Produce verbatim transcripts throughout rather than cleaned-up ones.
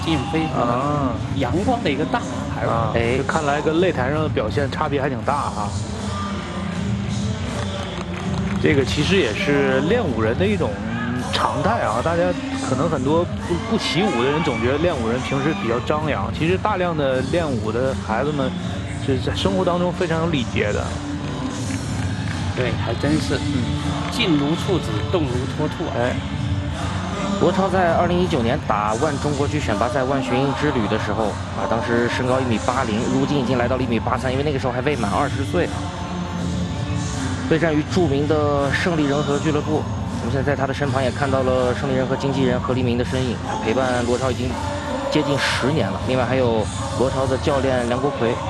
吸引非常啊阳光的一个大舞台啊，哎，看来跟擂台上的表现差别还挺大啊。这个其实也是练武人的一种常态啊，大家可能很多不不习武的人总觉得练武人平时比较张扬，其实大量的练武的孩子们是在生活当中非常有礼节的。 对，还真是，嗯，静如处子，动如脱兔啊。 哎，罗超在二零一九年打万中国区选拔赛万寻鹰之旅的时候啊，当时身高一米八零，如今已经来到了一米八三，因为那个时候还未满二十岁。备战于著名的胜利人和俱乐部，我们现在在他的身旁也看到了胜利人和经纪人何立明的身影，陪伴罗超已经接近十年了。另外还有罗超的教练梁国奎。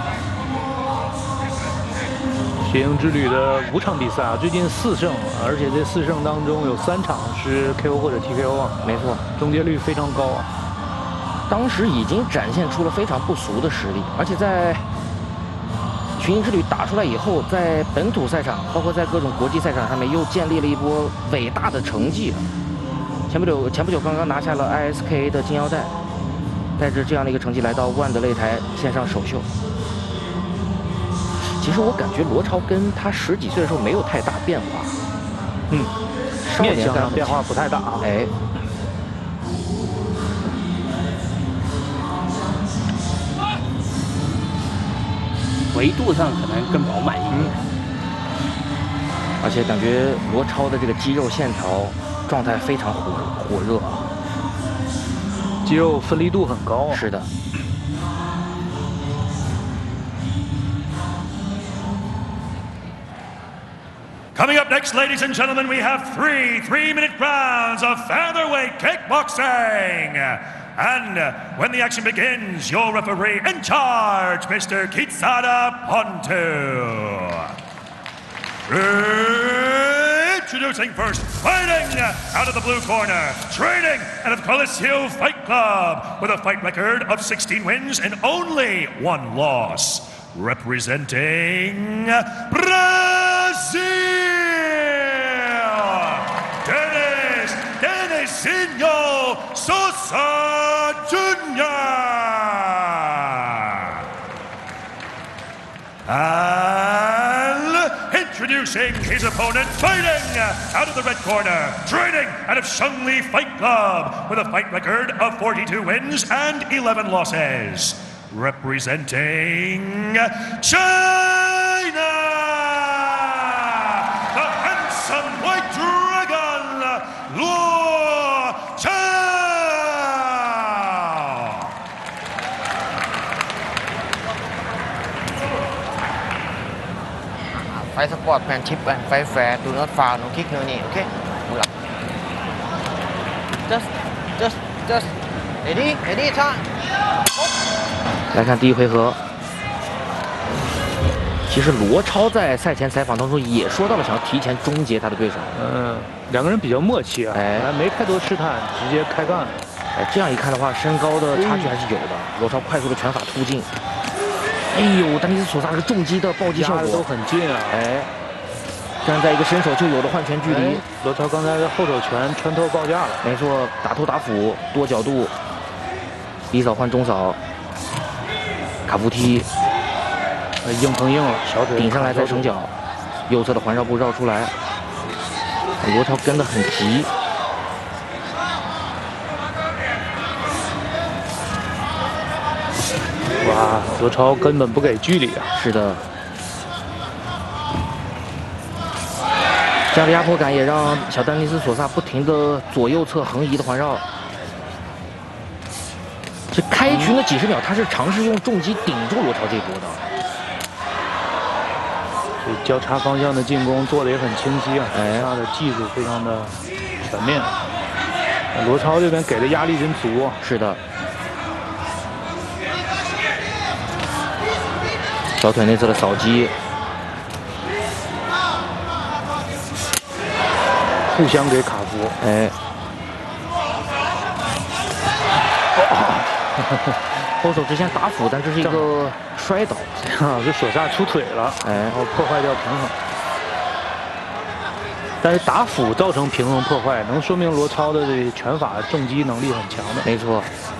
雪鹰之旅的五场比赛啊，最近四胜，而且这四胜当中有三场是 K O 或者 T K O 啊， 没错， 终结率非常高啊。 当时已经展现出了非常不俗的实力，而且在群鹰之旅打出来以后，在本土赛场，包括在各种国际赛场上面，又建立了一波伟大的成绩。前不久，前不久刚刚拿下了 I S K A 的金腰带，带着这样的一个成绩来到万的擂台线上首秀。其实我感觉罗超跟他十几岁的时候没有太大变化， 嗯，面相上变化不太大啊。 哎， 维度上可能更饱满一点， 而且感觉罗超的这个肌肉线条状态非常火火热， 肌肉分离度很高啊。 是的。 Coming up next, ladies and gentlemen, we have three three-minute rounds of featherweight kickboxing. And when the action begins, your referee in charge, Mister Kitsada Pontu. Introducing first, fighting out of the blue corner, training out of Coliseo Fight Club with a fight record of sixteen wins and only one loss. Representing Brazil, Dennis Denisinho Sosa Junior And introducing his opponent, fighting out of the red corner, training out of Shangli Fight Club with a fight record of forty-two wins and eleven losses. Representing China, the handsome white dragon, Luo Chao. Fight sportsmanship and fight fair. Do not foul, no kick, no knee. Okay? Just, just, just. Ready, ready, time. 来看第一回合，其实罗超在赛前采访当中也说到了想要提前终结他的对手。 嗯，两个人比较默契啊，哎，没太多试探，直接开干。 哎，这样一看的话，身高的差距还是有的。罗超快速的拳法突进，哎呦，丹尼斯索萨这个重击的暴击效果都很近啊， 哎，站在一个伸手就有的换拳距离。 罗超刚才的后手拳穿透报价了， 没错，打头打腹，多角度，低扫换中扫。卡夫踢， 硬碰硬了，小腿顶上来再绳脚，右侧的环绕步绕出来，罗超跟得很急。 哇，罗超根本不给距离啊！ 是的，这样的压迫感也让小丹尼斯索萨不停的左右侧横移的环绕。这开局的几十秒，他是尝试用重击顶住罗超这一波的。 这交叉方向的进攻做的也很清晰啊，哎，他的技术非常的全面。罗超这边给的压力真足啊。 是的。小腿内侧的扫击， 互相给卡夫， 哎。后手之前打斧，但这是一个摔倒啊，这索萨出腿了，哎，然后破坏掉平衡。但是打斧造成平衡破坏，能说明罗超的这拳法重击能力很强的。 没错。